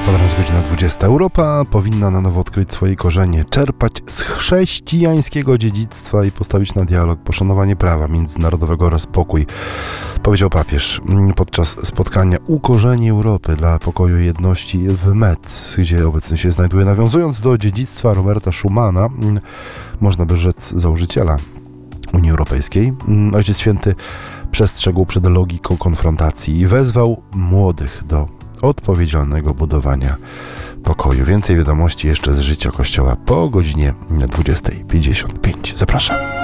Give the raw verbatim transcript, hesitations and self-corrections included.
Kwadrans, godzina dwudziesta. Europa powinna na nowo odkryć swoje korzenie, czerpać z chrześcijańskiego dziedzictwa i postawić na dialog, poszanowanie prawa międzynarodowego oraz pokój, powiedział papież podczas spotkania Ukorzenie Europy dla pokoju i jedności w Metz, gdzie obecnie się znajduje, nawiązując do dziedzictwa Roberta Schumana, można by rzec założyciela Unii Europejskiej. Ojciec Święty przestrzegł przed logiką konfrontacji i wezwał młodych do odpowiedzialnego budowania pokoju. Więcej wiadomości jeszcze z życia Kościoła po godzinie dwudziestej pięćdziesiąt pięć. Zapraszam.